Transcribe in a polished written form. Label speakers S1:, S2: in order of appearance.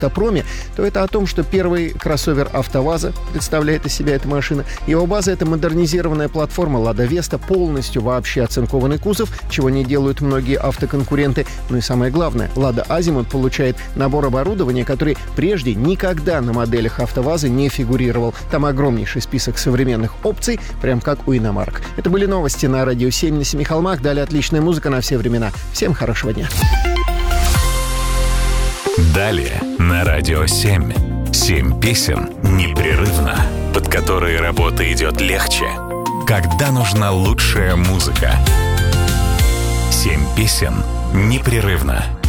S1: автопроме, то это о том, что первый кроссовер АвтоВАЗа представляет из себя эта машина. Его база — это модернизированная платформа «Лада Веста», полностью вообще оцинкованный кузов, чего не делают многие автоконкуренты. Ну и самое главное, «Лада Азимут» получает набор оборудования, который прежде никогда на моделях АвтоВАЗа не фигурировал. Там огромнейший список современных опций, прям как у иномарок. Это были новости на Радио 7 на Семи холмах. Далее отличная музыка на все времена. Всем хорошего дня.
S2: Далее на Радио 7. 7 песен непрерывно, под которые работа идет легче, когда нужна лучшая музыка. 7 песен непрерывно.